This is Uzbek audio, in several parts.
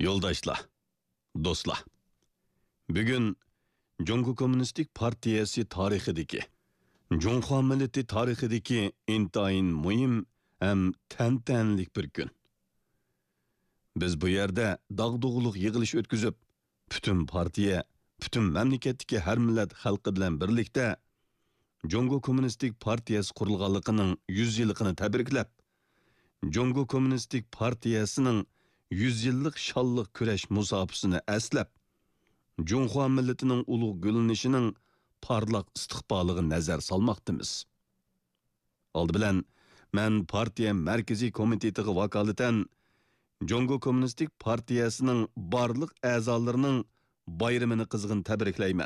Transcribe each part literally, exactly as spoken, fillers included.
Yo'ldoshlar, do'stlar. Bugun Jungo Kommunistik Partiyasi tarixidagi, Junxo millati tarixidagi intayin muhim ham tantanlik bir kun. Biz bu yerda dag'dug'liq yig'ilish o'tkazib, butun partiya, butun mamlakatdagi har millat xalqi bilan birlikda Jungo Kommunistik Partiyasi qurilganligining yuz yilligini tabriklab, Jungo Kommunistik Partiyasining yuz yillik shonliq kurash musofasini aslab, Junxo millatining ulug' gullanishinin parlaq istiqboliga nazar solmoqdamiz. Oldi bilan men partiya markaziy komitetiga vakolatan Jungo Kommunistik Partiyasining barliq a'zolarining bayramini qizg'in tabriklayman.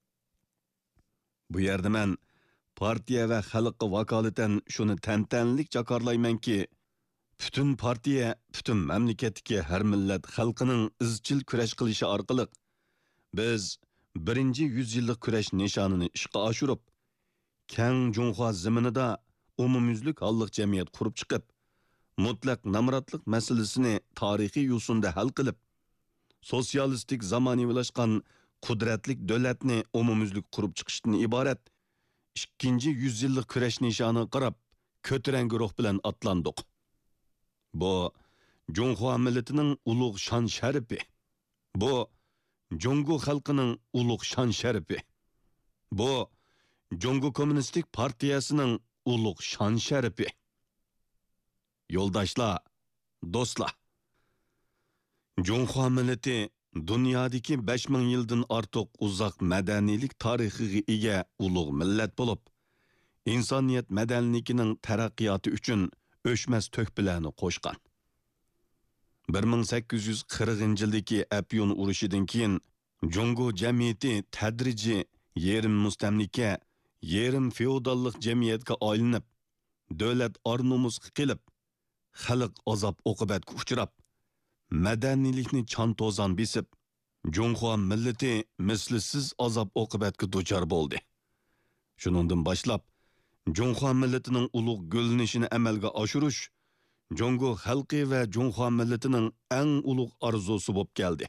Bu yerda men partiya va xalqqa vakolatan shuni tantanlik jakorlaymanki, bütün partiya, bütün mamlakatdagi har millat xalqining izchil kurash qilishi orqali biz birinchi yuz yillik kurash nishonini ishga oshirib, keng Junxo zaminida umumyuzlik holliq jamiyat qurib chiqib, mutlaq namratlik masalasini tarixiy yo'sinda hal qilib, sotsialistik zamonaviylashgan qudratlik davlatni umumyuzlik qurib chiqishdan iborat ikkinchi yuz yillik kurash nishoniga qarab ko'tarangi ruh bilan atlandik. Bu Junxo millatining ulug' shon sharifi. Bu Jungo xalqining ulug' shon sharifi. Bu Jungo Kommunistik Partiyasining ulug' shon sharifi. Yo'ldoshlar, do'stlar. Junxo millati dunyodagi besh ming yildan ortiq uzoq madaniylik tarixiga ega ulug' millat bo'lib, insoniyat madaniyligining taraqqiyoti uchun o'chmas to'hpilarni qo'shgan. bir ming sakkiz yuz qirqinchi yildagi Afyon urushidan keyin Jungo jamiyati tadrijiy yerim mustamlika, yerim feodallik jamiyatga aylanib, davlat or-nomus qilib, xalq azob oqibatga uchrab, madaniylikni chantozan besib, Junxo millati mislsiz azob oqibatga duchor bo'ldi. Shuningdan boshlab Junxo millatining ulug' gullanishini amalga oshirish Jungo xalqi va Junxo millatining eng ulug' orzusi bo'lib keldi.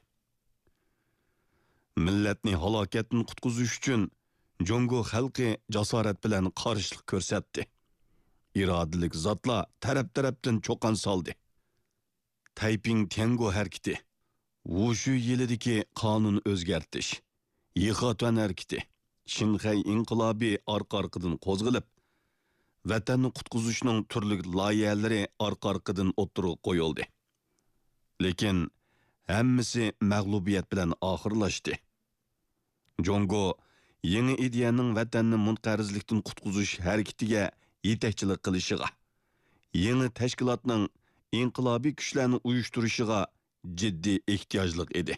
Millatni halokatdan qutqizish uchun Jungo xalqi jasorat bilan qarshilik ko'rsatdi. Irodalik zotlar taraf-tarafdan cho'qon soldi. Taiping Tiango harakati, Wushu yilidagi qonun o'zgartish, Yixatuan harakati, Shinxay inqilobi orqa-orqadan qo'zg'alib, vatanni qutqizishning turli loyihalari orqa-orqadan o'ttirib qo'yildi. Lekin hammasi mag'lubiyat bilan oxirlashdi. Jungo yangi ideyaning vatanni munqarizlikdan qutqizish harakatiga yetakchilik qilishiga, yangi tashkilotning inqilobiy kuchlarni uyushtirishiga jiddiy ehtiyojlik edi.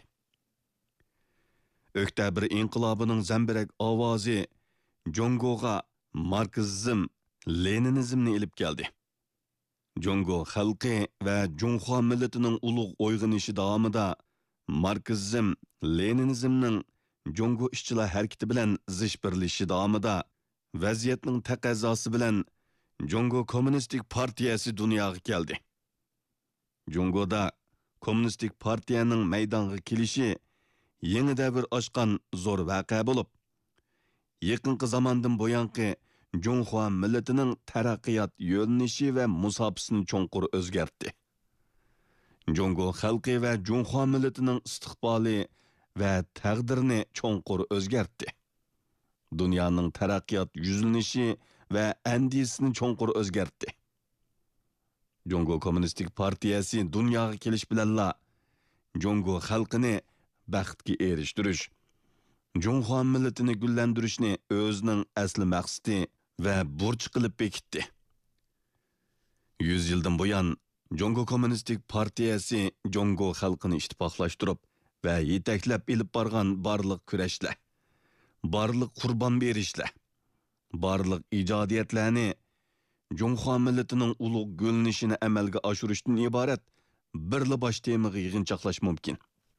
Oktyabr inqilobining zambirak ovozi Jungoga marksizm, leninizmni ilib keldi. Jungo xalqi va Junxo millatining ulug' uyg'onishi davomida marksizm, leninizmning Jungo ishchilar harakati bilan zish birlashishi davomida vaziyatning taqozosi bilan Jungo Kommunistik Partiyasi dunyoga keldi. Jungoda Kommunistik Partiyaning maydonga kelishi yangi davr ochgan zo'r voqea bo'lib, yaqinqi zamondan buyanqi Junxo millatining taraqqiyot yo'linishi va musofasini cho'nqur o'zgartdi. Jungo xalqi va Junxo millatining istiqboli va taqdirini cho'nqur o'zgartdi. Dunyoning taraqqiyot yuzlanishi va andisini cho'nqur o'zgartdi. Jungo Kommunistik Partiyasi dunyoga kelish bilanla Jungo xalqini baxtga erishtirish, Junxo millatini gullantirishni o'zining asli maqsadi va burch qilib bekitdi. yuz yildan buyon Jungo Kommunistik Partiyasi Jungo xalqini ittifoqlashtirib va yetaklab ilib borgan barliq kurashlar, barliq qurbon berishlar, barliq ijodiyatlarni Junxo millatining ulug' gullanishini amalga oshirishdan iborat birli bosh temaga yig'inchoqlash mumkin.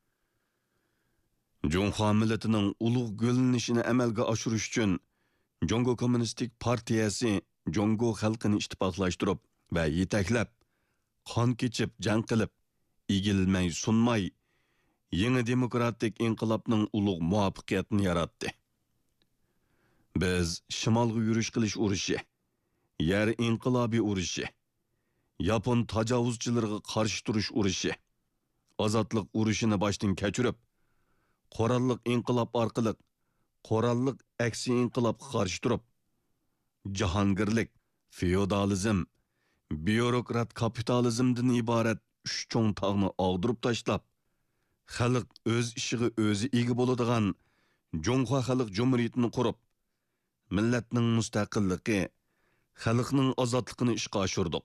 Junxo millatining ulug' gullanishini amalga oshirish uchun Jungo Kommunistik Partiyasi Jungo xalqini ittifoqlashtirib va yetaklab, qon kechib, jang qilib, egilmay, sunmay, yangi demokratik inqilobning ulug' muvaffaqiyatini yaratdi. Biz shimolga yurish qilish urushi, yer inqilobiy urushi, Yapon tajovuzchilariga qarshi turish urushi, ozodlik urushini boshdan kechirib, qurolliq inqilob orqali qurolliq aksi inqilobga qarshi turib, jahongirlik, feodalizm, byurokrat kapitalizmdan iborat uch cho'ng tog'ni og'dirib tashlab, xalq o'z ishiga o'zi ega bo'ladigan Jonghua Xalq Jumhuriyatini qurib, millatning mustaqilligi, xalqning ozodligini ishga oshirdik.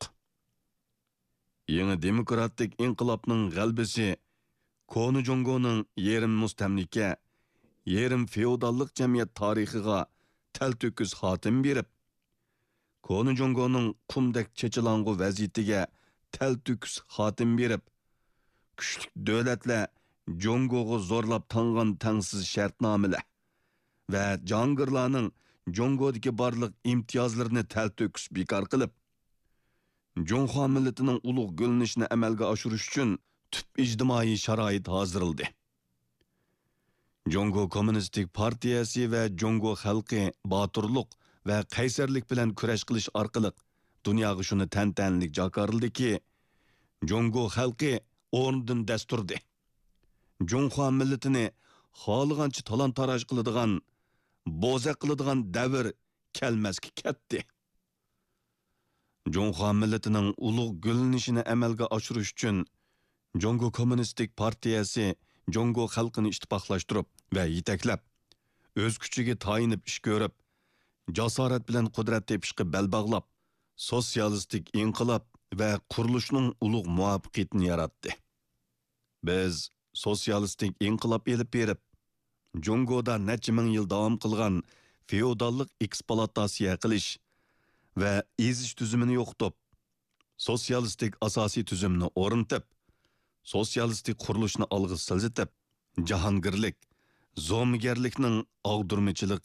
Yangi demokratik inqilobning g'albisi Koni Jongoning yerim mustamlika, yerim feodallik jamiyat tarixiga talto'kis xotim berib, Koni Jongoning qumdak chechilang'u vaziyatiga talto'kis xotim berib, kuchli davlatlar Jongoga zo'rlab tangan tangsiz shartnomalar va jangirlarning Jongodagi barliq imtiyozlarini talto'kis bekor qilib, Jonghua millatining ulug' gullanishini amalga oshirish uchun tub ijtimoiy sharoit hozirldi. Jongo Kommunistik partiyasi va Jongo xalqi boturlik va qaysarlik bilan kurash qilish orqali dunyoga shuni tantanlik jakorildiki, Jongo xalqi o'rnidan dasturdi. Jonghua millatini xohlagancha talon-taroj qiladigan, bo'zaq qiladigan davr kelmasga ketdi. Jonghua millatining ulug' gullanishini amalga oshirish uchun Jongo Kommunistik partiyasi Jongo xalqini ittifoqlashtirib va yetaklab, o'z kuchiga tayinib ish ko'rib, jasorat bilan qudrat tepishga bel bog'lab, sotsialistik inqilob va qurilishning ulug' muvaffaqiyatini yaratdi. Biz sotsialistik inqilob elib berib, Jongoda necha ming yil davom qilgan feodallik ekspluatatsiya qilish va ezish tuzumini yo'qotib, sotsialistik asosiy tuzumni o'rnatib, sotsialistik qurilishni olg'a siljitib, jahongirlik, zo'migarlikning og'dirmichilik